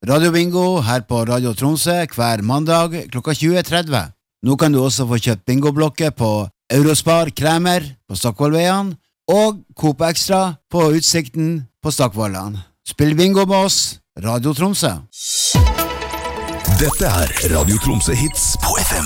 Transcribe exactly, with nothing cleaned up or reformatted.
Radio Bingo her på Radio Tromsø hver mandag klokka tjue tretti. Nå kan du også få kjøpt bingoblokker på Eurospar Kremer på Stockvollveien og Coop Extra på Utsikten på Stockvollan. Spill bingo med oss, Radio Tromsø. Dette er Radio Tromsø Hits på F M